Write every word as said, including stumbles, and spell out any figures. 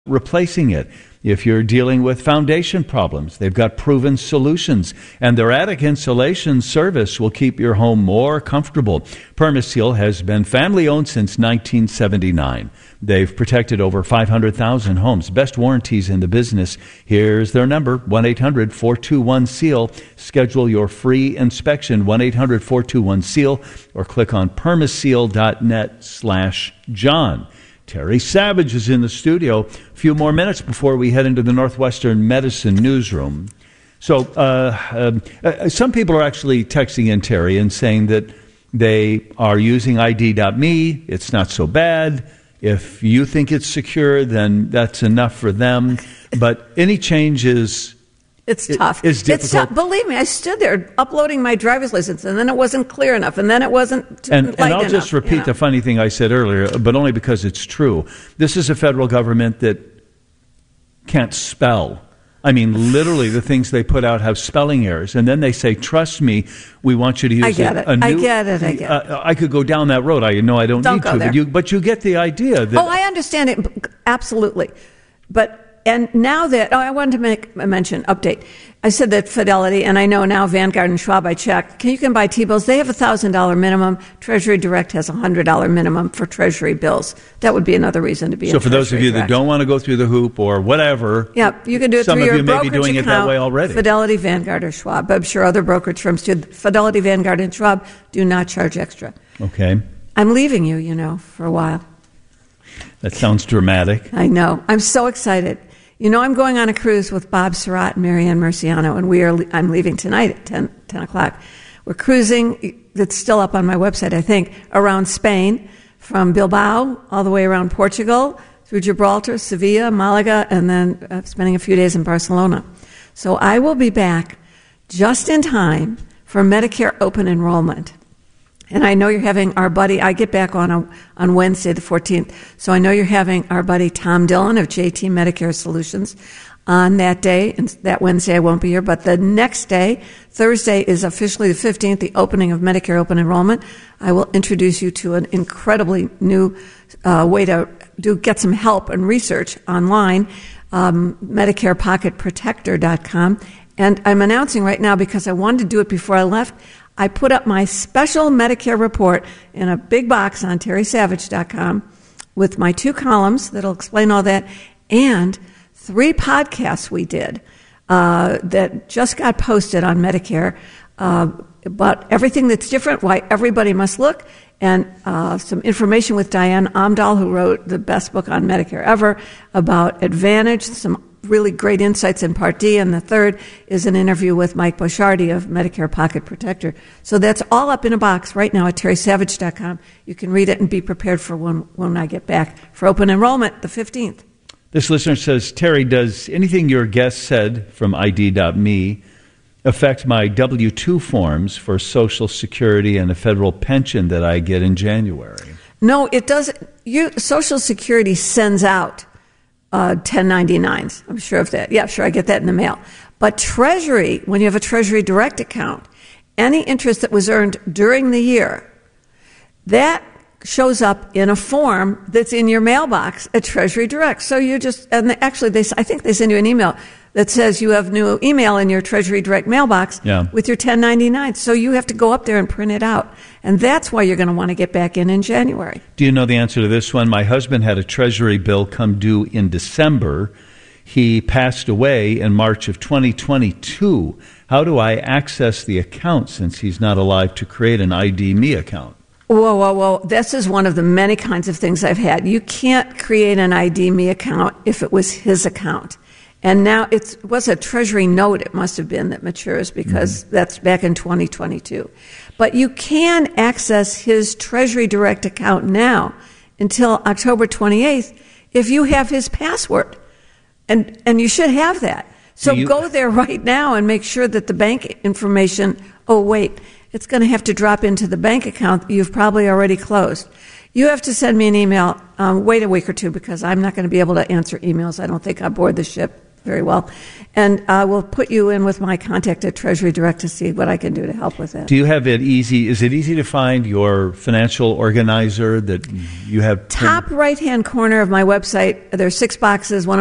replacing it. If you're dealing with foundation problems, they've got proven solutions, and their attic insulation service will keep your home more comfortable. Permaseal has been family-owned since nineteen seventy-nine. They've protected over five hundred thousand homes. Best warranties in the business. Here's their number, one eight hundred four two one SEAL. Schedule your free inspection, one eight hundred four two one SEAL, or click on permaseal.net slash John. Terry Savage is in the studio. A few more minutes before we head into the Northwestern Medicine newsroom. So uh, uh, uh, some people are actually texting in, Terry, and saying that they are using I D dot me. It's not so bad. If you think it's secure, then that's enough for them. But any change is... It's tough. It's difficult. It's tough. Believe me, I stood there uploading my driver's license, and then it wasn't clear enough, and then it wasn't and, light and I'll enough, just repeat you know? the funny thing I said earlier, but only because it's true. This is a federal government that can't spell. I mean, literally, the things they put out have spelling errors, and then they say, "Trust me, we want you to use I get a, it. a new." I get it. I get it. Uh, I could go down that road. I know I don't, don't need go to, there. but you, but you get the idea. That, oh, I understand it absolutely, but. And now that, oh, I wanted to make a mention, update. I said that Fidelity, and I know now Vanguard and Schwab, I checked, you can buy T-bills. They have a one thousand dollars minimum. Treasury Direct has a one hundred dollars minimum for Treasury bills. That would be another reason to be So in for Treasury those of you Direct. that don't want to go through the hoop or whatever, yeah, you can do it some through of your you may brokerage be doing account, it that way already. Fidelity, Vanguard, or Schwab. I'm sure other brokerage firms do. Fidelity, Vanguard, and Schwab do not charge extra. Okay. I'm leaving you, you know, for a while. That sounds dramatic. I know. I'm so excited. You know, I'm going on a cruise with Bob Surratt and Marianne Murciano, and we are. I'm leaving tonight at ten, ten o'clock. We're cruising, it's still up on my website, I think, around Spain, from Bilbao all the way around Portugal, through Gibraltar, Sevilla, Malaga, and then uh, spending a few days in Barcelona. So I will be back just in time for Medicare open enrollment. And I know you're having our buddy, I get back on a, on Wednesday the fourteenth, so I know you're having our buddy Tom Dillon of J T Medicare Solutions on that day, and that Wednesday I won't be here, but the next day, Thursday, is officially the fifteenth, the opening of Medicare open enrollment. I will introduce you to an incredibly new uh, way to do get some help and research online, um, Medicare Pocket Protector dot com. And I'm announcing right now, because I wanted to do it before I left, I put up my special Medicare report in a big box on Terry Savage dot com with my two columns that'll explain all that, and three podcasts we did uh, that just got posted on Medicare uh, about everything that's different, why everybody must look, and uh, some information with Diane Amdahl, who wrote the best book on Medicare ever, about Advantage, some really great insights in Part D, and the third is an interview with Mike Bochardi of Medicare Pocket Protector. So that's all up in a box right now at Terry Savage dot com. You can read it and be prepared for when, when I get back for open enrollment, the fifteenth. This listener says, Terry, does anything your guest said from I D dot me affect my W two forms for Social Security and a federal pension that I get in January? No, it doesn't. You, Social Security sends out Uh, ten ninety-nines. I'm sure of that. Yeah, sure, I get that in the mail. But Treasury, when you have a Treasury Direct account, any interest that was earned during the year, that shows up in a form that's in your mailbox at Treasury Direct. So you just, and they, actually, they, I think they send you an email that says you have new email in your Treasury Direct mailbox yeah. with your ten ninety-nine. So you have to go up there and print it out. And that's why you're going to want to get back in in January. Do you know the answer to this one? My husband had a Treasury bill come due in December. He passed away in March of twenty twenty-two. How do I access the account since he's not alive to create an I D me account? Whoa, whoa, whoa. This is one of the many kinds of things I've had. You can't create an I D me account if it was his account. And now it's, it was a Treasury note, it must have been, that matures, because mm-hmm. that's back in twenty twenty-two. But you can access his Treasury Direct account now until October twenty-eighth if you have his password. And and you should have that. So you, go there right now and make sure that the bank information, oh, wait, it's going to have to drop into the bank account you've probably already closed. You have to send me an email. Um, wait a week or two, because I'm not going to be able to answer emails, I don't think, on board the ship very well. And I will put you in with my contact at Treasury Direct to see what I can do to help with it. Do you have it easy? Is it easy to find your financial organizer that you have? Top right-hand corner of my website, there's six boxes. One